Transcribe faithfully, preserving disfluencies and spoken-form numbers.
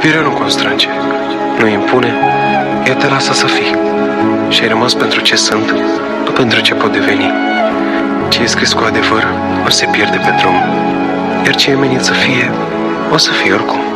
Iubirea nu constrânge, nu impune, ea te lasă să fii. Și ai rămas pentru ce sunt, nu pentru ce pot deveni. Ce e scris cu adevăr, nu se pierde pe drum, iar ce e menit să fie, o să fie oricum.